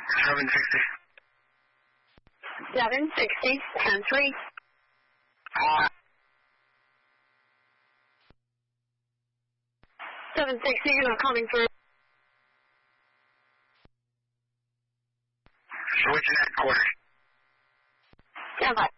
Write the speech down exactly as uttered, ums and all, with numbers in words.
seven sixty. seven sixty, ten three. Uh, seven sixty, you're not calling for... Switching headquarters. Stand by.